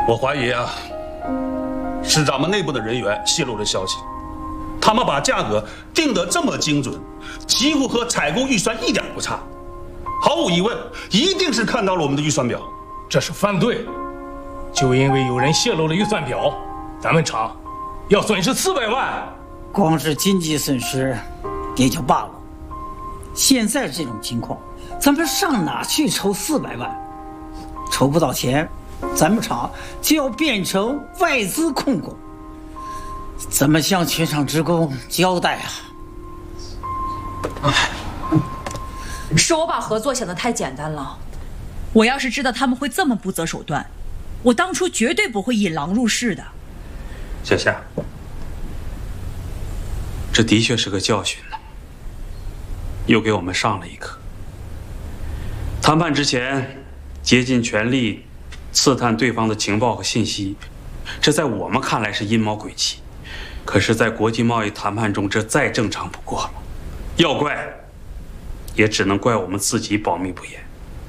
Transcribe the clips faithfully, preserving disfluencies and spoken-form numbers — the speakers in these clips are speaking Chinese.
我怀疑啊，是咱们内部的人员泄露了消息，他们把价格定得这么精准，几乎和采购预算一点不差。毫无疑问，一定是看到了我们的预算表。 这是犯罪，就因为有人泄露了预算表，咱们厂要损失四百万。 光是经济损失也就罢了，现在这种情况，咱们上哪去筹四百万？筹不到钱，咱们厂就要变成外资控股，怎么向全厂职工交代啊？ 是我把合作想得太简单了。我要是知道他们会这么不择手段，我当初绝对不会引狼入室的。 小夏，这的确是个教训呢，又给我们上了一课。谈判之前，竭尽全力刺探对方的情报和信息，这在我们看来是阴谋诡计，可是，在国际贸易谈判中，这再正常不过了。要怪，也只能怪我们自己保密不严。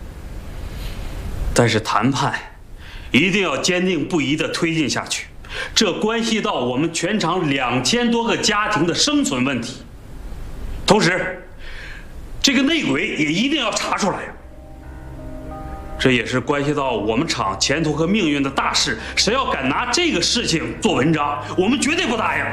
但是谈判一定要坚定不移地推进下去，这关系到我们全厂两千多个家庭的生存问题。同时，这个内鬼也一定要查出来呀。这也是关系到我们厂前途和命运的大事，谁要敢拿这个事情做文章，我们绝对不答应。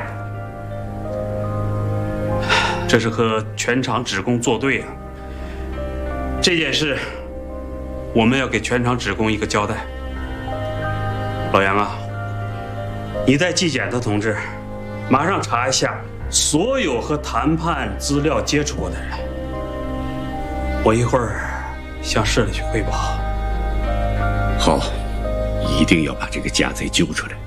这是和全厂职工作对啊！这件事，我们要给全厂职工一个交代。老杨啊，你带纪检的同志，马上查一下所有和谈判资料接触过的人。我一会儿向市里去汇报。 好，一定要把这个假贼揪出来。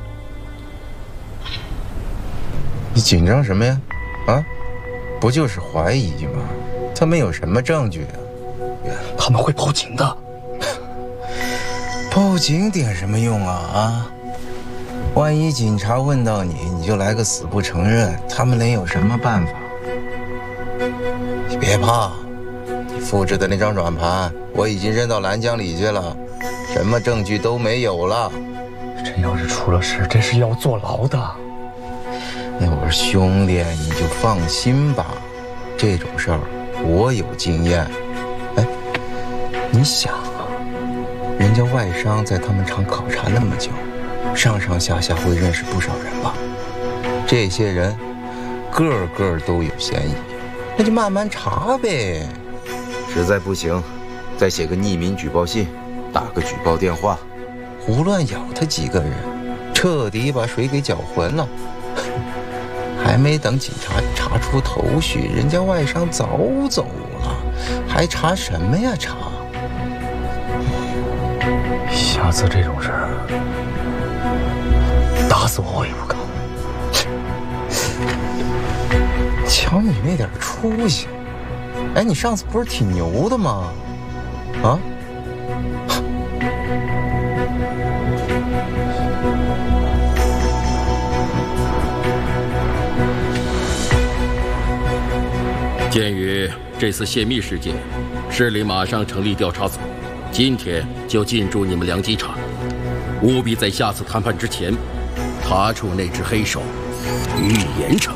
你紧张什么呀？啊，不就是怀疑吗？他们有什么证据啊？ 他们会报警的。 报警点什么用啊？啊，万一警察问到你，你就来个死不承认，他们能有什么办法？你别怕，你复制的那张转盘我已经扔到兰江里去了，什么证据都没有了。 真要是出了事，这是要坐牢的。 那我说兄弟，你就放心吧，这种事儿我有经验。哎，你想啊，人家外商在他们厂考察那么久，上上下下会认识不少人吧？这些人个个都有嫌疑，那就慢慢查呗。实在不行，再写个匿名举报信，打个举报电话，胡乱咬他几个人，彻底把水给搅浑了。还没等警察查出头绪，人家外商早走了，还查什么呀查？ 下次这种事儿，打死我我也不干。 瞧你那点出息！哎，你上次不是挺牛的吗？啊？ 鉴于这次泄密事件，市里马上成立调查组，今天就进驻你们良机厂，务必在下次谈判之前，查出那只黑手，予以严惩。